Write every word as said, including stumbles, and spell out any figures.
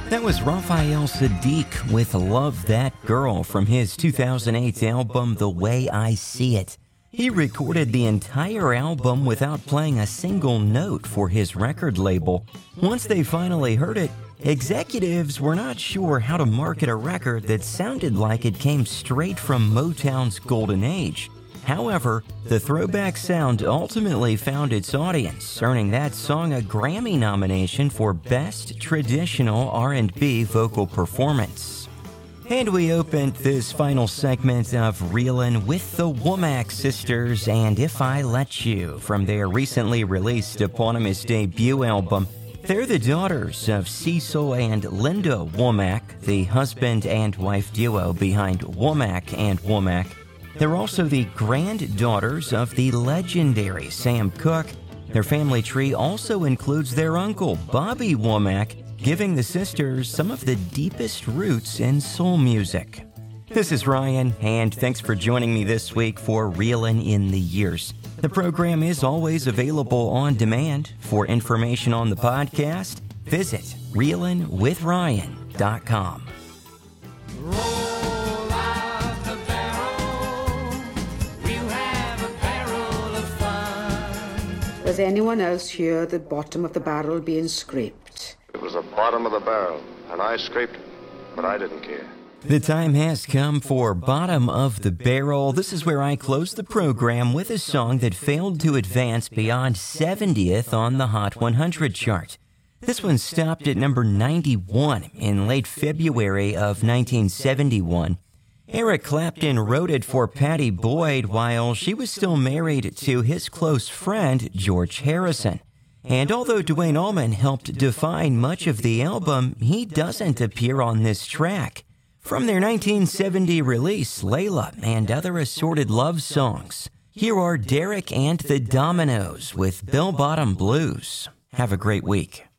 That was Raphael Saadiq with Love That Girl from his two thousand eight album The Way I See It. He recorded the entire album without playing a single note for his record label. Once they finally heard it, executives were not sure how to market a record that sounded like it came straight from Motown's golden age. However, the throwback sound ultimately found its audience, earning that song a Grammy nomination for Best Traditional R and B Vocal Performance. And we opened this final segment of Reelin' with the Womack Sisters and If I Let You from their recently released eponymous debut album. They're the daughters of Cecil and Linda Womack, the husband and wife duo behind Womack and Womack. They're also the granddaughters of the legendary Sam Cooke. Their family tree also includes their uncle, Bobby Womack, giving the sisters some of the deepest roots in soul music. This is Ryan, and thanks for joining me this week for Reelin' in the Years. The program is always available on demand. For information on the podcast, visit reelin with ryan dot com. Does anyone else hear the bottom of the barrel being scraped? It was the bottom of the barrel, and I scraped it, but I didn't care. The time has come for Bottom of the Barrel. This is where I close the program with a song that failed to advance beyond seventieth on the Hot one hundred chart. This one stopped at number ninety-one in late February of nineteen seventy-one. Eric Clapton wrote it for Pattie Boyd while she was still married to his close friend, George Harrison. And although Duane Allman helped define much of the album, he doesn't appear on this track. From their nineteen seventy release, Layla and Other Assorted Love Songs, here are Derek and the Dominoes with Bell Bottom Blues. Have a great week.